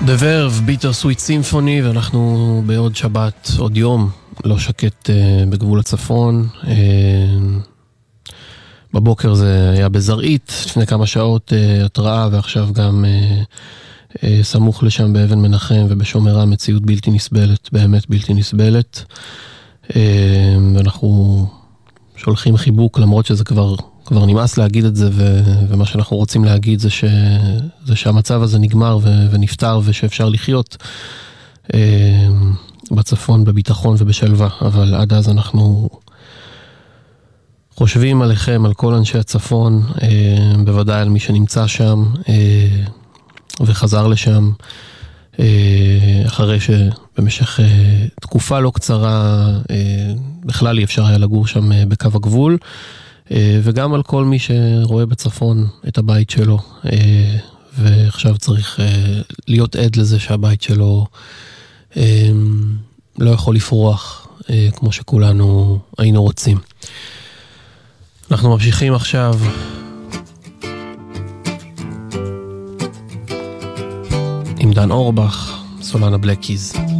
The Verve, Bitter Sweet Symphony, ואנחנו בעוד שבת, עוד יום, לא שקט בגבול הצפון. בבוקר זה היה בזרעית, לפני כמה שעות התראה, ועכשיו גם סמוך לשם באבן מנחם ובשומרה, מציאות בלתי נסבלת, באמת בלתי נסבלת. ואנחנו שולחים חיבוק, למרות שזה כבר נמאס להגיד את זה, ומה שאנחנו רוצים להגיד זה שהמצב הזה נגמר ונפטר, ושאפשר לחיות בצפון, בביטחון ובשלווה. אבל עד אז אנחנו חושבים עליכם, על כל אנשי הצפון, בוודאי על מי שנמצא שם וחזר לשם, אחרי שבמשך תקופה לא קצרה בכלל אי אפשר היה לגור שם בקו הגבול, וגם על כל מי שרואה בצפון את הבית שלו, ועכשיו צריך להיות עד לזה שהבית שלו לא יכול לפרוח כמו שכולנו היינו רוצים. אנחנו ממשיכים עכשיו עם דן אורבך, סולן הבלקיז.